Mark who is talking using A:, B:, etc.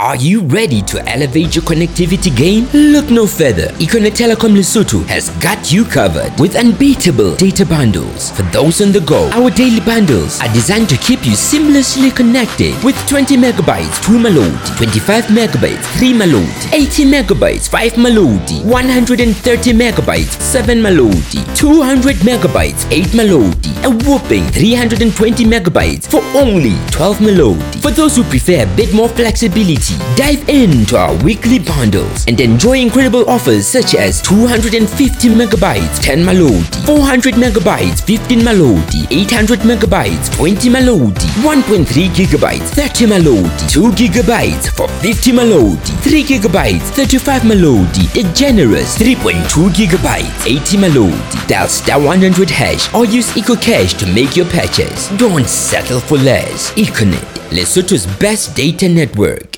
A: Are you ready to elevate your connectivity game? Look no further. Econet Telecom Lesotho has got you covered with unbeatable data bundles. For those on the go, our daily bundles are designed to keep you seamlessly connected with 20 megabytes 2 Malodi, 25 megabytes 3 Malodi, 80 megabytes 5 Malodi, 130 megabytes 7 Malodi, 200 megabytes 8 Malodi, a whopping 320 megabytes for only 12 Malodi. For those who prefer a bit more flexibility, dive into our weekly bundles and enjoy incredible offers such as 250 megabytes 10 Malodi, 400 megabytes 15 Malodi, 800 megabytes 20 Malodi, 1.3 gigabytes 30 Malodi, 2 gigabytes for 50 Malodi, 3 gigabytes 35 Malodi, a generous 3.2 gigabytes 80 Malodi. Dial *100# or use EcoCash to make your purchase. Don't settle for less. Econet, Lesotho's best data network.